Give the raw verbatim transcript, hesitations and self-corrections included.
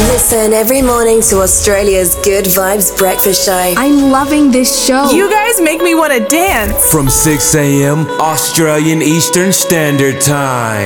Listen every morning to Australia's Good Vibes Breakfast Show. I'm loving this show. You guys make me want to dance. From six a.m. Australian Eastern Standard Time.